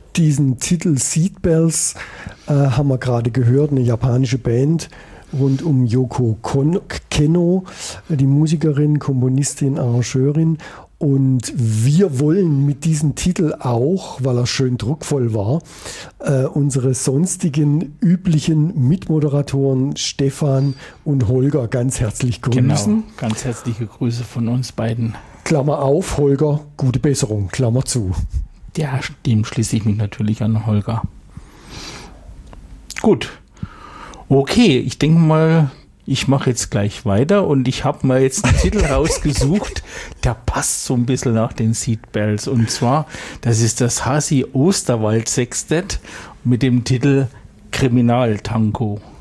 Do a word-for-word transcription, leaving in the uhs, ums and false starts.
Diesen Titel Seatbells äh, haben wir gerade gehört, eine japanische Band rund um Yoko Kanno, die Musikerin, Komponistin, Arrangeurin. Und wir wollen mit diesem Titel auch, weil er schön druckvoll war, äh, unsere sonstigen üblichen Mitmoderatoren Stefan und Holger ganz herzlich grüßen. Genau, ganz herzliche Grüße von uns beiden. Klammer auf, Holger, gute Besserung, Klammer zu. Ja, dem schließe ich mich natürlich an, Holger. Gut. Okay, ich denke mal, ich mache jetzt gleich weiter und ich habe mal jetzt einen Titel rausgesucht, der passt so ein bisschen nach den Seatbells. Und zwar, das ist das Hasi Osterwald Sextett mit dem Titel Kriminaltango.